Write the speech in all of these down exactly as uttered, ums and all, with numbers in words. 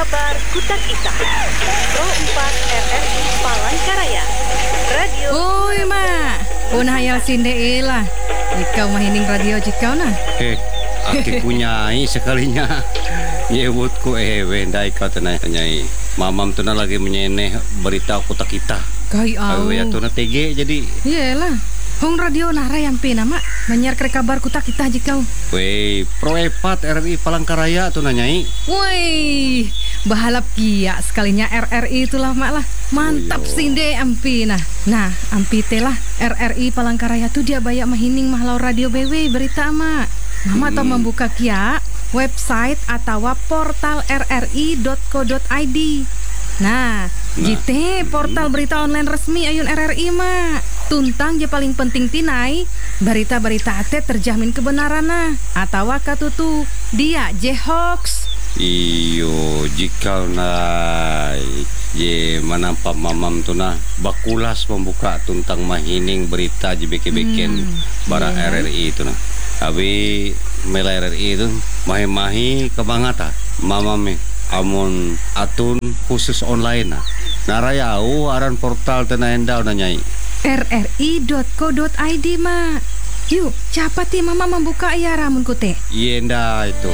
Kabar Kutak Ita Pro empat R R I Palangkaraya Radio. Oi mak, pun hayal sinde ilah. Ikau mahining radio jikau nah. Eh, aki punyai sekalinya. Nyebutku eh wendai kau tenai nyai. Mamam tu na lagi menyeneh berita Kutak Ita. Kai au. Awe tu na T G jadi. Iyalah. Hong radio nara yang pina mak menyiar ke kabar Kutak Ita jikau. Wei, Pro empat R R I Palangkaraya tu na nyai. Woi, bahalap kia sekalinya R R I itulah mak lah. Mantap Oh, sinde ampi nah. Nah, ampi telah R R I Palangkaraya tu dia bayak mahining mahlau radio B W berita mak. Mama hmm. tau membuka kia website atau portal r r i dot co dot i d. Nah, nah. Jite portal berita online resmi ayun R R I mak. Tuntang je paling penting tinai berita-berita ate terjamin kebenaran nah atau katutu dia je hoax. Iyo jika nai je manampak mamam tu na bakulas membuka tuntang mahining berita je beke-beken hmm. bara yeah. R R I tu na. Abi mela R R I tu mahi-mahi kebangata mamam me amun atun khusus online na. Narayau aran portal tena endau na nyai. r r i dot co dot i d mak. Yuk, cepat ti mama membuka ya ramun kute. Yenda itu.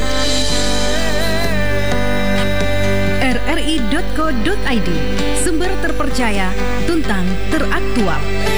r r i dot co dot i d, sumber terpercaya, tuntang teraktual.